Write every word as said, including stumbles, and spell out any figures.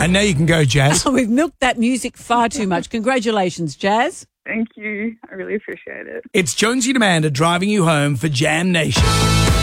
And now you can go, Jazz. We've milked that music far too much. Congratulations, Jazz. Thank you. I really appreciate it. It's Jonesy and Amanda driving you home for Jam Nation.